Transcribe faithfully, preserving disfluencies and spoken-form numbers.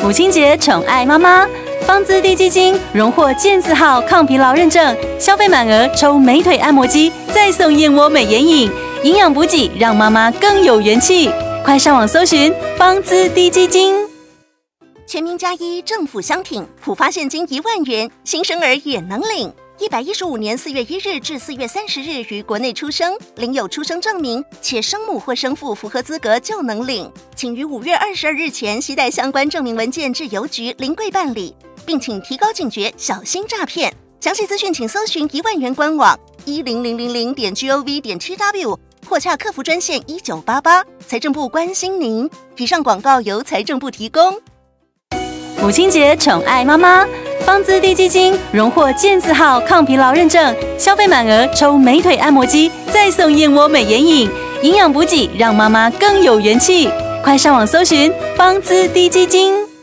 母亲节宠爱妈妈，方姿滴基金荣获健字号抗疲劳认证，消费满额抽美腿按摩机，再送燕窝美眼影，营养补给让妈妈更有元气。快上网搜寻方姿滴基金。 全民加一，政府相挺，普发现金一万元，新生儿也能领。一百一十五年四月一日至四月三十日于国内出生，领有出生证明，且生母或生父符合资格就能领。请于五月二十二日前携带相关证明文件至邮局临柜办理，并请提高警觉，小心诈骗。详细资讯请搜寻一万元官网一零零零零点 gov 点 tw 或洽客服专线一九八八。财政部关心您。以上广告由财政部提供。 母亲节宠爱妈妈，方姿滴基金荣获健字号抗疲劳认证，消费满额抽美腿按摩机，再送燕窝美眼影，营养补给让妈妈更有元气。快上网搜寻方姿滴基金。